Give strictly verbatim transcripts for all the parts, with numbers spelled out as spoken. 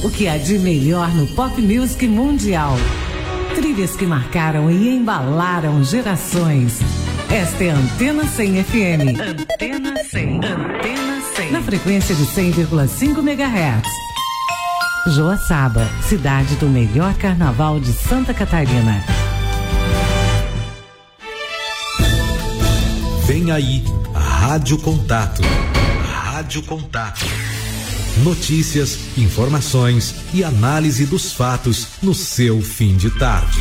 o que há de melhor no pop music mundial. Trilhas que marcaram e embalaram gerações. Esta é a Antena cem F M. Antena cem. Antena cem. Na frequência de cem vírgula cinco megahertz. Joaçaba, cidade do melhor carnaval de Santa Catarina. Vem aí, a Rádio Contato. Rádio Contato. Notícias, informações e análise dos fatos no seu fim de tarde.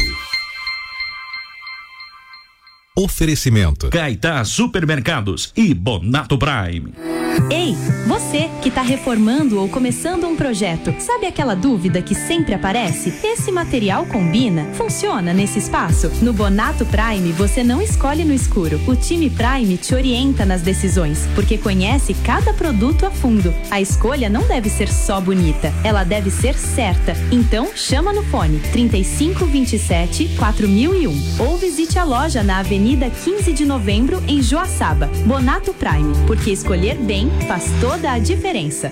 Oferecimento Caetá Supermercados e Bonato Prime. Ei, você que está reformando ou começando um projeto, sabe aquela dúvida que sempre aparece? Esse material combina? Funciona nesse espaço? No Bonato Prime você não escolhe no escuro. O time Prime te orienta nas decisões, porque conhece cada produto a fundo. A escolha não deve ser só bonita, ela deve ser certa. Então chama no fone trinta e cinco, vinte e sete, quatro mil e um ou visite a loja na Avenida quinze de Novembro em Joaçaba. Bonato Prime, porque escolher bem faz toda a diferença.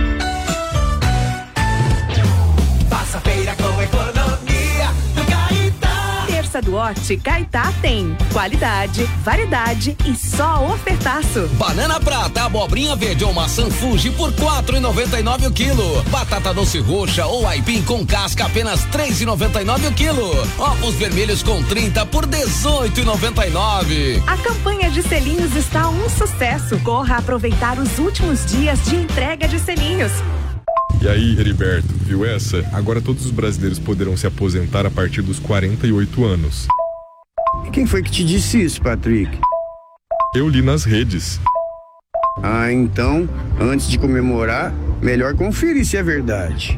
Faça feira com economia do Caetá. Terça do Horti Caetá tem qualidade, variedade e só ofertaço. Banana prata, abobrinha verde ou maçã Fuji por quatro e noventa e nove o quilo. Batata doce roxa ou aipim com casca apenas três e noventa e nove o quilo. Ovos vermelhos com trinta por dezoito e noventa e nove. A campanha de selinhos está um sucesso. Corra aproveitar os últimos dias de entrega de selinhos. E aí, Heriberto, viu essa? Agora todos os brasileiros poderão se aposentar a partir dos quarenta e oito anos. E quem foi que te disse isso, Patrick? Eu li nas redes. Ah, então, antes de comemorar, melhor conferir se é verdade.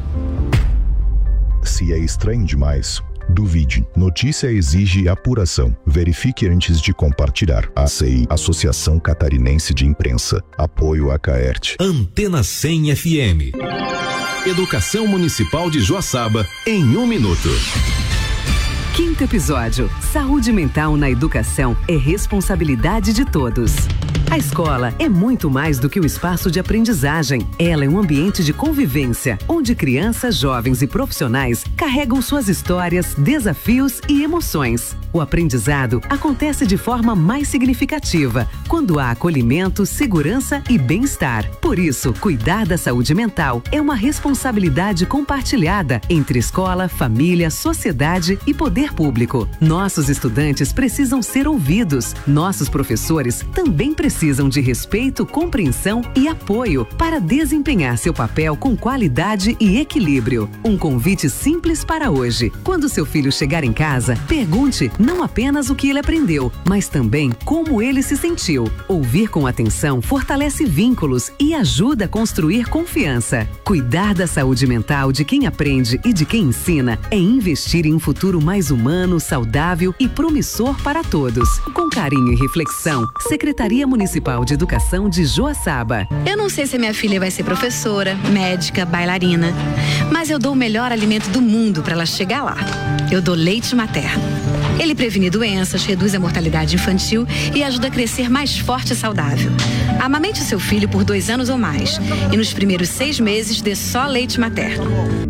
Se é estranho demais, duvide. Notícia exige apuração. Verifique antes de compartilhar. A C I, Associação Catarinense de Imprensa. Apoio a Caert. Antena cem F M. Educação Municipal de Joaçaba em um minuto. Quinto episódio. Saúde mental na educação é responsabilidade de todos. A escola é muito mais do que um espaço de aprendizagem. Ela é um ambiente de convivência, onde crianças, jovens e profissionais carregam suas histórias, desafios e emoções. O aprendizado acontece de forma mais significativa, quando há acolhimento, segurança e bem-estar. Por isso, cuidar da saúde mental é uma responsabilidade compartilhada entre escola, família, sociedade e poder público. Nossos estudantes precisam ser ouvidos. Nossos professores também precisam precisam de respeito, compreensão e apoio para desempenhar seu papel com qualidade e equilíbrio. Um convite simples para hoje. Quando seu filho chegar em casa, pergunte não apenas o que ele aprendeu, mas também como ele se sentiu. Ouvir com atenção fortalece vínculos e ajuda a construir confiança. Cuidar da saúde mental de quem aprende e de quem ensina é investir em um futuro mais humano, saudável e promissor para todos. Com carinho e reflexão, Secretaria Municipal Municipal de Educação de Joaçaba. Eu não sei se a minha filha vai ser professora, médica, bailarina, mas eu dou o melhor alimento do mundo para ela chegar lá. Eu dou leite materno. Ele previne doenças, reduz a mortalidade infantil e ajuda a crescer mais forte e saudável. Amamente seu filho por dois anos ou mais e nos primeiros seis meses dê só leite materno.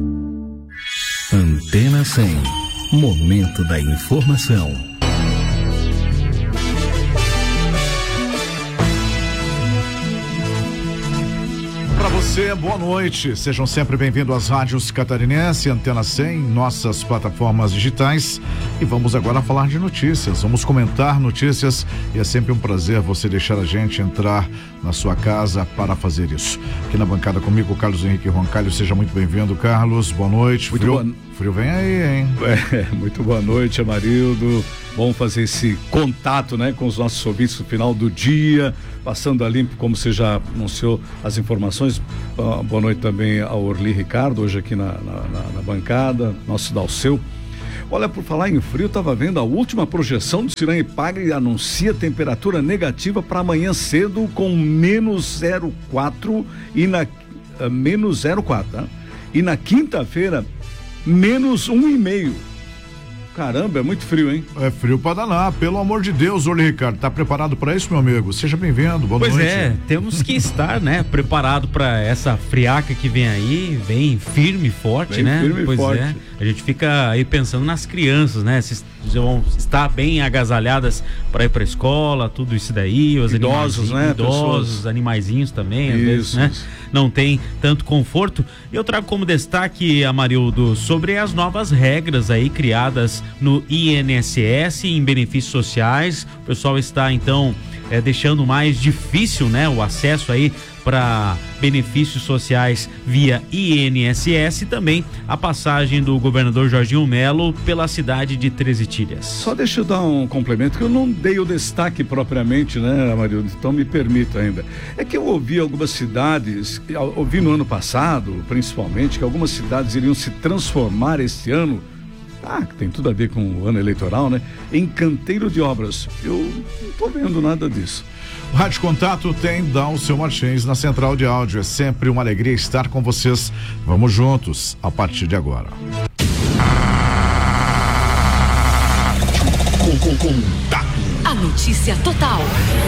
Antena cem. Momento da informação. Para você, boa noite. Sejam sempre bem-vindos às rádios catarinense, Antena cem, nossas plataformas digitais. E vamos agora falar de notícias. Vamos comentar notícias e é sempre um prazer você deixar a gente entrar na sua casa para fazer isso. Aqui na bancada comigo, o Carlos Henrique Roncalho. Seja muito bem-vindo, Carlos. Boa noite. Muito frio, boa... frio vem aí, hein? É, muito boa noite, Amarildo. Bom fazer esse contato, né, com os nossos ouvintes no final do dia, passando a limpo, como você já anunciou as informações. Uh, boa noite também ao Orli Ricardo, hoje aqui na, na, na, na bancada, nosso Dalceu. Olha, por falar em frio, estava vendo a última projeção do Ciran-Epagre, anuncia temperatura negativa para amanhã cedo com menos zero vírgula quatro e na uh, menos zero vírgula quatro, tá? E na quinta-feira menos um e meio. Caramba, é muito frio, hein? É frio pra danar, pelo amor de Deus. Olha, Ricardo, tá preparado pra isso, meu amigo? Seja bem-vindo, boa pois noite. Pois é, temos que estar, né, preparado pra essa friaca que vem aí, vem firme e forte, bem né? Firme pois e forte. é, a gente fica aí pensando nas crianças, né? Se vão estar bem agasalhadas para ir pra escola, tudo isso daí, os idosos, né? Idosos, Pessoas... animaizinhos também, às isso, vezes, né? Isso. Não tem tanto conforto. Eu trago como destaque, Amarildo, sobre as novas regras aí criadas no I N S S em benefícios sociais. O pessoal está então é, deixando mais difícil, né, o acesso aí para benefícios sociais via I N S S e também a passagem do governador Jorginho Melo pela cidade de Três Itilhas. Só deixa eu dar um complemento que eu não dei o destaque propriamente, né, Amarildo? Então me permita ainda. É que eu ouvi algumas cidades, ouvi no ano passado, principalmente, que algumas cidades iriam se transformar este ano, ah, que tem tudo a ver com o ano eleitoral, né, em canteiro de obras. Eu não tô vendo nada disso. O Rádio Contato tem Dalcio Martins na central de áudio. É sempre uma alegria estar com vocês. Vamos juntos a partir de agora. A notícia total.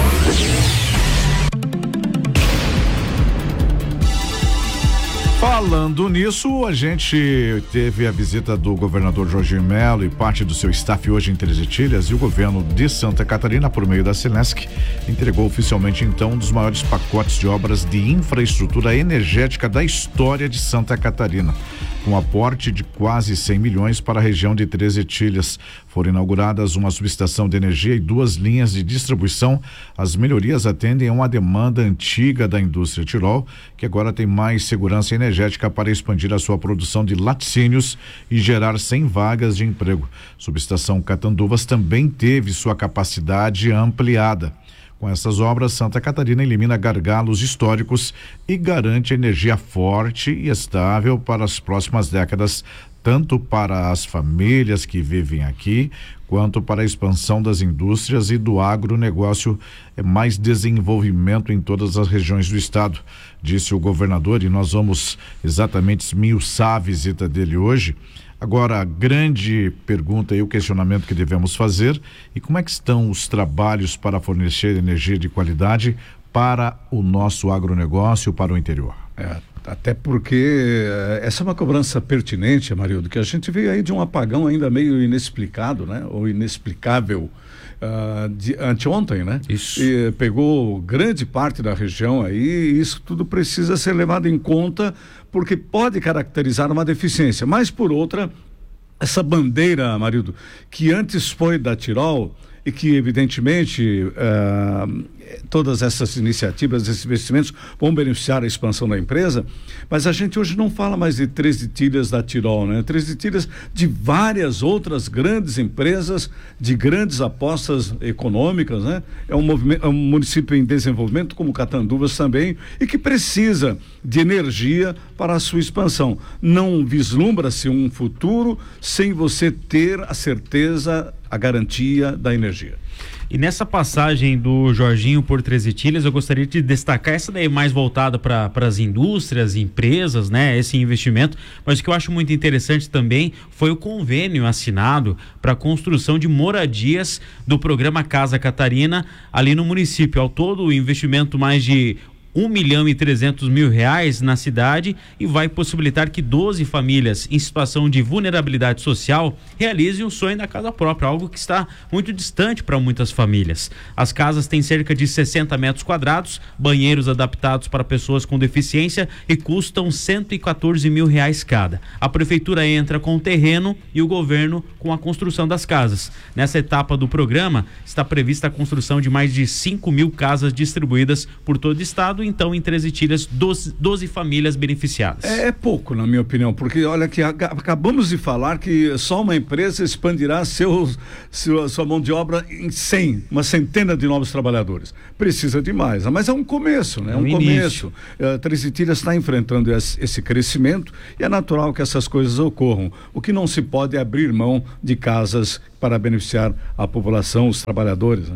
Falando nisso, a gente teve a visita do governador Jorginho Melo e parte do seu staff hoje em Três Itilhas, e o governo de Santa Catarina, por meio da Celesc, entregou oficialmente então um dos maiores pacotes de obras de infraestrutura energética da história de Santa Catarina, com aporte de quase cem milhões para a região de Três Itilhas. Foram inauguradas uma subestação de energia e duas linhas de distribuição. As melhorias atendem a uma demanda antiga da indústria Tirol, que agora tem mais segurança energética para expandir a sua produção de laticínios e gerar cem vagas de emprego. Subestação Catanduvas também teve sua capacidade ampliada. Com essas obras, Santa Catarina elimina gargalos históricos e garante energia forte e estável para as próximas décadas, tanto para as famílias que vivem aqui, quanto para a expansão das indústrias e do agronegócio, é mais desenvolvimento em todas as regiões do estado, disse o governador, e nós vamos exatamente esmiuçar a visita dele hoje. Agora, a grande pergunta e o questionamento que devemos fazer: e como é que estão os trabalhos para fornecer energia de qualidade para o nosso agronegócio, para o interior? É, até porque essa é uma cobrança pertinente, Amarildo, que a gente veio aí de um apagão ainda meio inexplicado, né? Ou inexplicável, uh, de, anteontem, né? Isso. E pegou grande parte da região aí, e isso tudo precisa ser levado em conta, porque pode caracterizar uma deficiência. Mas, por outra, essa bandeira, Amarildo, que antes foi da Tirol e que, evidentemente, uh, todas essas iniciativas, esses investimentos vão beneficiar a expansão da empresa, mas a gente hoje não fala mais de Três Itilhas da Tirol, né? Três Itilhas de várias outras grandes empresas, de grandes apostas econômicas, né? É um, movimento, é um município em desenvolvimento, como Catanduvas também, e que precisa de energia para a sua expansão. Não vislumbra-se um futuro sem você ter a certeza, a garantia da energia. E nessa passagem do Jorginho por Três Itilhas, eu gostaria de destacar essa daí mais voltada para as indústrias, empresas, né? Esse investimento, mas o que eu acho muito interessante também foi o convênio assinado para a construção de moradias do programa Casa Catarina ali no município. Ao todo, o investimento mais de um milhão e trezentos mil reais na cidade, e vai possibilitar que doze famílias em situação de vulnerabilidade social realizem o sonho da casa própria, algo que está muito distante para muitas famílias. As casas têm cerca de sessenta metros quadrados, banheiros adaptados para pessoas com deficiência e custam cento e quatorze mil reais cada. A prefeitura entra com o terreno e o governo com a construção das casas. Nessa etapa do programa está prevista a construção de mais de cinco mil casas distribuídas por todo o estado. Então, em Três Itilhas, doze, doze famílias beneficiadas. É, é pouco, na minha opinião, porque olha que acabamos de falar que só uma empresa expandirá seus, sua, sua mão de obra em cem, uma centena de novos trabalhadores. Precisa de mais, mas é um começo, né? É um, um começo. Uh, Três Itilhas está enfrentando esse, esse crescimento, e é natural que essas coisas ocorram. O que não se pode é abrir mão de casas para beneficiar a população, os trabalhadores, né?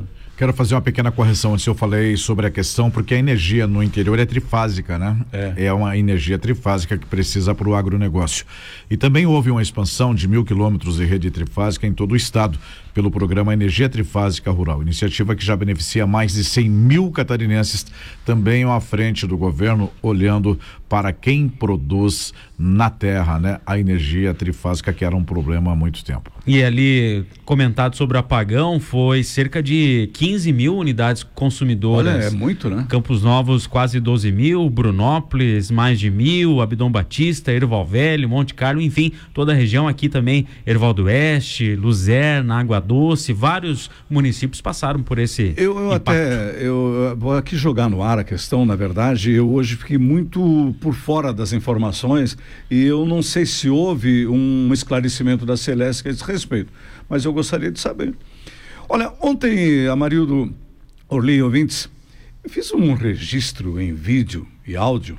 Quero fazer uma pequena correção antes eu falei sobre a questão, porque a energia no interior é trifásica, né? É, é uma energia trifásica que precisa para o agronegócio. E também houve uma expansão de mil quilômetros de rede trifásica em todo o estado, pelo programa Energia Trifásica Rural, iniciativa que já beneficia mais de cem mil catarinenses, também à frente do governo, olhando para quem produz na terra, né? A energia trifásica, que era um problema há muito tempo. E ali, comentado sobre o apagão, foi cerca de quinze mil unidades consumidoras. Olha, é muito, né? Campos Novos, quase doze mil, Brunópolis, mais de mil, Abdom Batista, Erval Velho, Monte Carlo, enfim, toda a região aqui também, Erval do Oeste, Luzerna, Água Doce, vários municípios passaram por esse Eu, eu até, eu vou aqui jogar no ar a questão, na verdade, eu hoje fiquei muito por fora das informações e eu não sei se houve um esclarecimento da Celeste a esse respeito, mas eu gostaria de saber. Olha, ontem, Amarildo, Orly, ouvintes, eu fiz um registro em vídeo e áudio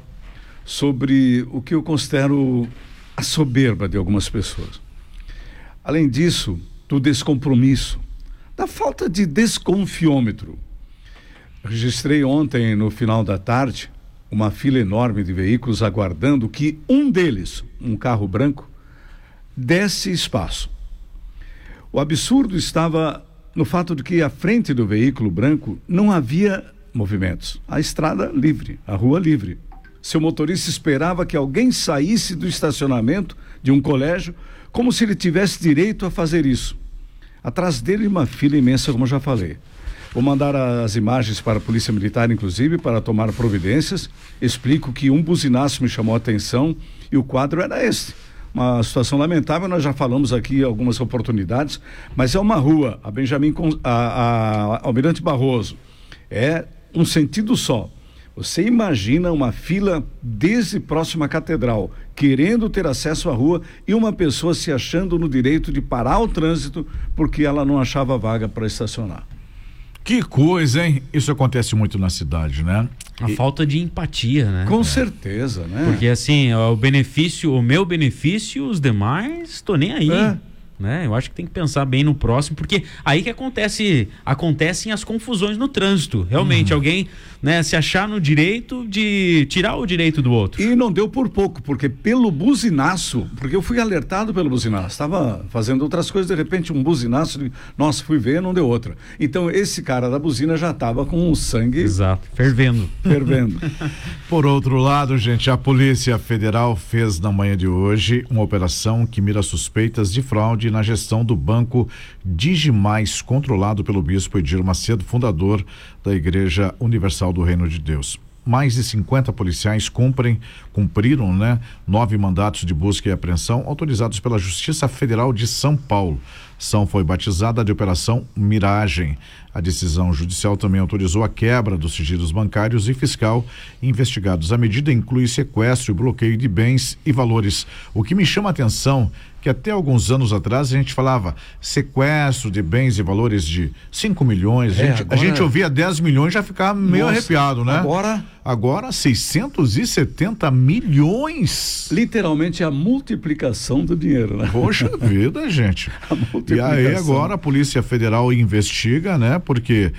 sobre o que eu considero a soberba de algumas pessoas. Além disso, do descompromisso, da falta de desconfiômetro. Registrei ontem, no final da tarde, uma fila enorme de veículos aguardando que um deles, um carro branco, desse espaço. O absurdo estava no fato de que à frente do veículo branco não havia movimentos. A estrada livre, a rua livre. Seu motorista esperava que alguém saísse do estacionamento de um colégio como se ele tivesse direito a fazer isso. Atrás dele uma fila imensa, como eu já falei. Vou mandar as imagens para a Polícia Militar, inclusive, para tomar providências. Explico que um buzinaço me chamou a atenção e o quadro era esse. Uma situação lamentável, nós já falamos aqui algumas oportunidades, mas é uma rua, a Benjamin, a, a Almirante Barroso. É um sentido só. Você imagina uma fila desde próxima à catedral, querendo ter acesso à rua e uma pessoa se achando no direito de parar o trânsito porque ela não achava vaga para estacionar. Que coisa, hein? Isso acontece muito na cidade, né? A e... falta de empatia, né? Com é. certeza, né? Porque assim, o benefício, o meu benefício, os demais, tô nem aí. É. Né? Eu acho que tem que pensar bem no próximo, porque aí que acontece, acontecem as confusões no trânsito. Realmente, uhum. alguém, né, se achar no direito de tirar o direito do outro. E não deu por pouco, porque pelo buzinaço, porque eu fui alertado pelo buzinaço, estava fazendo outras coisas, de repente um buzinaço, nossa, fui ver, não deu outra. Então esse cara da buzina já estava com o sangue... Exato, fervendo. Fervendo. Por outro lado, gente, a Polícia Federal fez na manhã de hoje uma operação que mira suspeitas de fraude na gestão do Banco Digimais, controlado pelo bispo Edir Macedo, fundador da Igreja Universal do Reino de Deus. Mais de cinquenta policiais cumprem, cumpriram, né, nove mandatos de busca e apreensão autorizados pela Justiça Federal de São Paulo. A ação foi batizada de Operação Miragem. A decisão judicial também autorizou a quebra dos sigilos bancários e fiscal investigados. A medida inclui sequestro e bloqueio de bens e valores. O que me chama a atenção que até alguns anos atrás a gente falava sequestro de bens e valores de cinco milhões, é, a, gente, agora... a gente ouvia dez milhões e já ficava meio Nossa, arrepiado, né? Agora... Agora seiscentos e setenta milhões. Literalmente a multiplicação do dinheiro, né? Poxa vida, gente. E aí agora a Polícia Federal investiga, né? Porque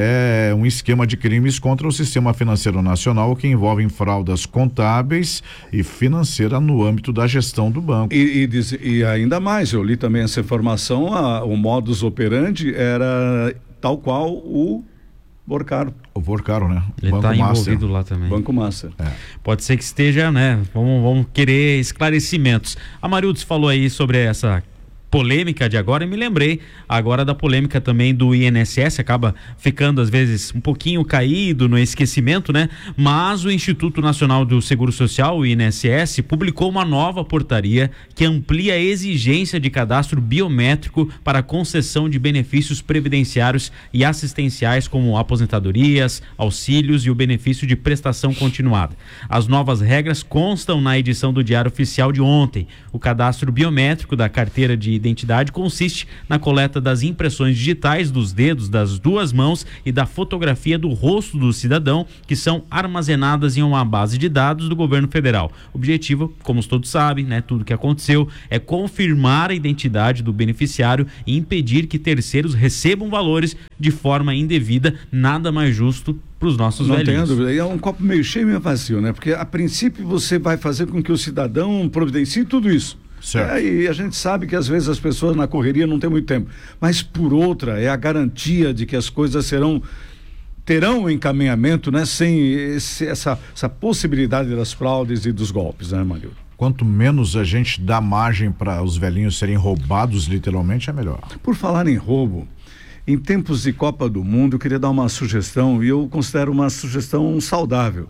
é um esquema de crimes contra o sistema financeiro nacional que envolve fraudes contábeis e financeira no âmbito da gestão do banco. E, e, e ainda mais, eu li também essa informação, a, o modus operandi era tal qual o Borcaro. O Borcaro, né? Ele está envolvido lá também. Banco Master. É. Pode ser que esteja, né? Vamos, vamos querer esclarecimentos. A Marildes falou aí sobre essa polêmica de agora e me lembrei agora da polêmica também do I N S S, acaba ficando às vezes um pouquinho caído no esquecimento, né? Mas o Instituto Nacional do Seguro Social, o I N S S, publicou uma nova portaria que amplia a exigência de cadastro biométrico para a concessão de benefícios previdenciários e assistenciais como aposentadorias, auxílios e o benefício de prestação continuada. As novas regras constam na edição do Diário Oficial de ontem. O cadastro biométrico da carteira de identidade consiste na coleta das impressões digitais dos dedos, das duas mãos e da fotografia do rosto do cidadão, que são armazenadas em uma base de dados do governo federal. O objetivo, como todos sabem, né, tudo que aconteceu, é confirmar a identidade do beneficiário e impedir que terceiros recebam valores de forma indevida, nada mais justo para os nossos Não velhinhos. tenho dúvida, é um copo meio cheio e meio vazio, né? Porque a princípio você vai fazer com que o cidadão providencie tudo isso. Certo. É, e a gente sabe que às vezes as pessoas na correria não têm muito tempo, mas por outra é a garantia de que as coisas serão terão um encaminhamento, né? Sem esse, essa, essa possibilidade das fraudes e dos golpes, né, Marildo? Quanto menos a gente dá margem para os velhinhos serem roubados literalmente, é melhor. Por falar em roubo, em tempos de Copa do Mundo, eu queria dar uma sugestão, e eu considero uma sugestão saudável.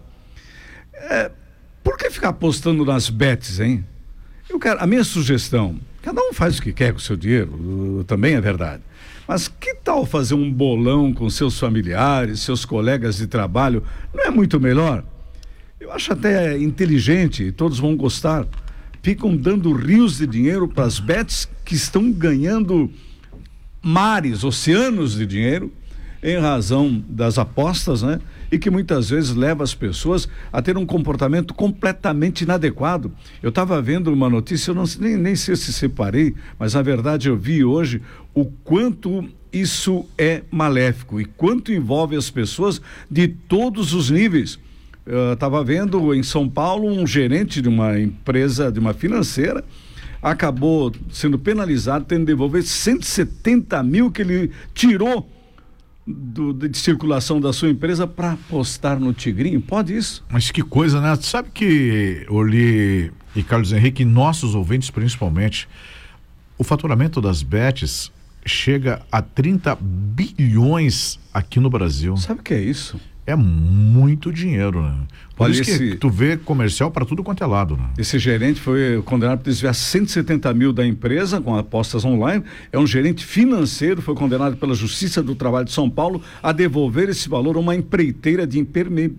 É, por que ficar apostando nas bets, hein? Eu quero, a minha sugestão, cada um faz o que quer com o seu dinheiro, também é verdade. Mas que tal fazer um bolão com seus familiares, seus colegas de trabalho? Não é muito melhor? Eu acho até inteligente, todos vão gostar. Ficam dando rios de dinheiro para as bets que estão ganhando mares, oceanos de dinheiro em razão das apostas, né? E que muitas vezes leva as pessoas a ter um comportamento completamente inadequado. Eu estava vendo uma notícia, eu não, nem, nem sei se separei, mas na verdade eu vi hoje o quanto isso é maléfico e quanto envolve as pessoas de todos os níveis. Eu estava vendo em São Paulo um gerente de uma empresa, de uma financeira, acabou sendo penalizado, tendo de devolver cento e setenta mil que ele tirou do, de circulação da sua empresa para apostar no Tigrinho. Pode isso? Mas que coisa, né? Sabe que, Oli e Carlos Henrique, nossos ouvintes principalmente, o faturamento das bets chega a trinta bilhões aqui no Brasil. Sabe o que é isso? É muito dinheiro, né? Por Olha, isso que esse- tu vê comercial para tudo quanto é lado, né? Esse gerente foi condenado por desviar cento e setenta mil da empresa com apostas online. É um gerente financeiro, foi condenado pela Justiça do Trabalho de São Paulo a devolver esse valor a uma empreiteira de imperme-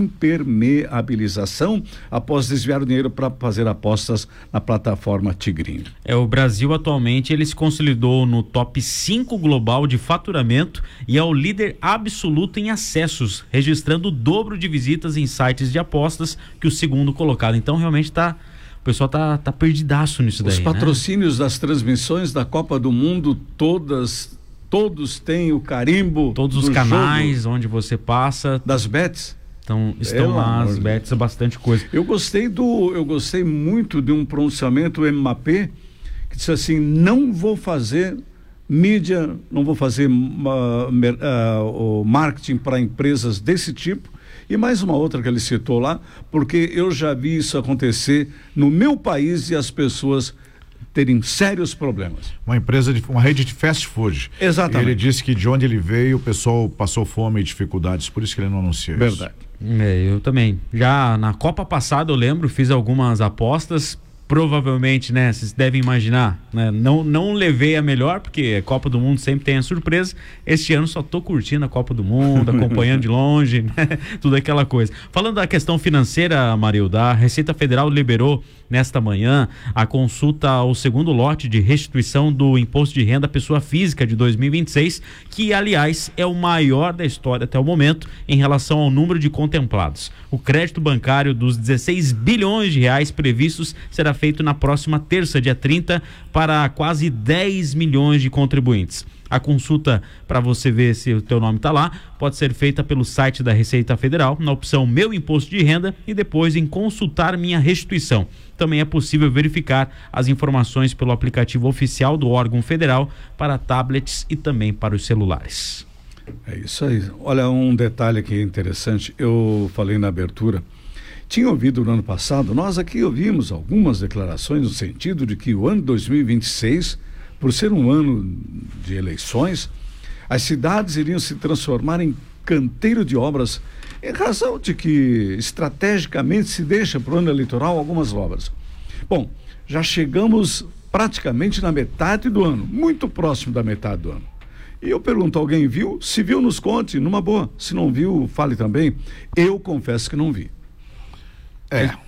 impermeabilização após desviar o dinheiro para fazer apostas na plataforma Tigrinho. É, o Brasil atualmente ele se consolidou no top cinco global de faturamento e é o líder absoluto em acessos, registrando o dobro de visitas em sites de apostas que o segundo colocado. Então realmente tá, o pessoal tá, tá perdidaço nisso daí. Os né? patrocínios das transmissões da Copa do Mundo, todas, todos têm o carimbo. Todos os do canais jogo onde você passa. das bets. Então, estão Pelo lá amor as de bets, bastante coisa. Eu gostei do, eu gostei muito de um pronunciamento do M A P que disse assim: não vou fazer mídia, não vou fazer uh, mer, uh, o marketing para empresas desse tipo. E mais uma outra que ele citou lá, porque eu já vi isso acontecer no meu país e as pessoas terem sérios problemas. Uma empresa, de, uma rede de fast food. Exatamente. Ele disse que de onde ele veio o pessoal passou fome e dificuldades, por isso que ele não anuncia isso. Verdade. É, eu também. Já na Copa passada, eu lembro, fiz algumas apostas. Provavelmente, né, vocês devem imaginar, né, não, não levei a melhor, porque a Copa do Mundo sempre tem a surpresa. Este ano só tô curtindo a Copa do Mundo, acompanhando de longe, né, tudo aquela coisa. Falando da questão financeira, Marilda, a Receita Federal liberou nesta manhã a consulta ao segundo lote de restituição do Imposto de Renda à Pessoa Física de dois mil e vinte e seis, que, aliás, é o maior da história até o momento em relação ao número de contemplados. O crédito bancário dos dezesseis bilhões de reais previstos será feito na próxima terça, dia trinta, para quase dez milhões de contribuintes. A consulta, para você ver se o teu nome está lá, pode ser feita pelo site da Receita Federal, na opção Meu Imposto de Renda, e depois em Consultar Minha Restituição. Também é possível verificar as informações pelo aplicativo oficial do órgão federal para tablets e também para os celulares. É isso aí. Olha, um detalhe que é interessante, eu falei na abertura, tinha ouvido no ano passado, nós aqui ouvimos algumas declarações no sentido de que o ano dois mil e vinte e seis, por ser um ano de eleições, as cidades iriam se transformar em canteiro de obras, em razão de que estrategicamente se deixa para o ano eleitoral algumas obras. Bom, já chegamos praticamente na metade do ano, muito próximo da metade do ano. E eu pergunto, alguém viu? Se viu, nos conte, numa boa. Se não viu, fale também. Eu confesso que não vi. É,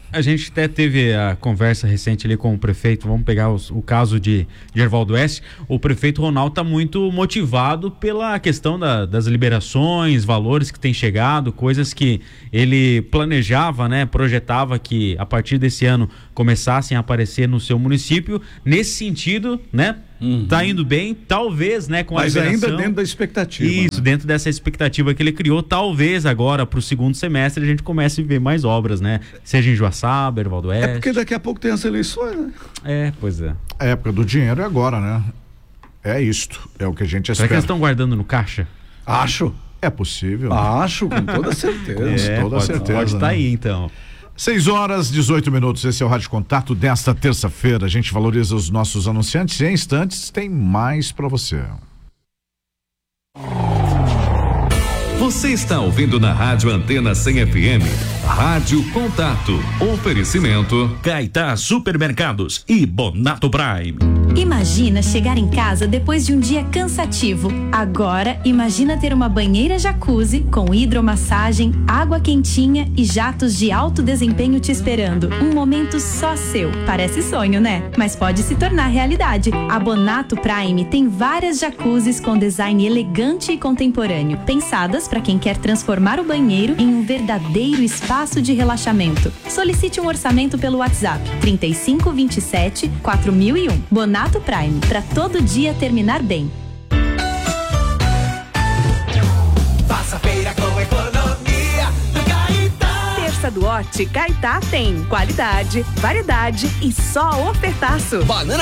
A gente até teve a conversa recente ali com o prefeito, vamos pegar os, o caso de, de Ervaldo Oeste. O prefeito Ronaldo está muito motivado pela questão da, das liberações, valores que tem chegado, coisas que ele planejava, né, projetava que a partir desse ano começassem a aparecer no seu município. Nesse sentido, né, uhum. tá indo bem, talvez, né, com Mas a liberação. ainda dentro da expectativa. Isso, né? dentro dessa expectativa que ele criou, talvez agora para o segundo semestre a gente comece a ver mais obras, né? Seja em Joaçaba, Ervaldo Oeste. É porque daqui a pouco tem as eleições, né? É, pois é. A época do dinheiro é agora, né? É isto, é o que a gente Será espera. que eles estão guardando no caixa? Acho. É possível. Acho, com toda certeza. É, toda pode, certeza. Pode estar né? aí, então. seis horas, dezoito minutos, esse é o Rádio Contato desta terça-feira. A gente valoriza os nossos anunciantes e em instantes tem mais para você. Você está ouvindo na Rádio Antena cem F M, Rádio Contato. Oferecimento Caetá Supermercados e Bonato Prime. Imagina chegar em casa depois de um dia cansativo. Agora, imagina ter uma banheira jacuzzi com hidromassagem, água quentinha e jatos de alto desempenho te esperando. Um momento só seu. Parece sonho, né? Mas pode se tornar realidade. A Bonato Prime tem várias jacuzzis com design elegante e contemporâneo, pensadas para quem quer transformar o banheiro em um verdadeiro espaço de relaxamento. Solicite um orçamento pelo WhatsApp trinta e cinco, vinte e sete, quatro mil e um. Bonato Prime, para todo dia terminar bem. Faça feira com economia do Caetá. Terça do Horti Caetá tem qualidade, variedade e só ofertaço. Banana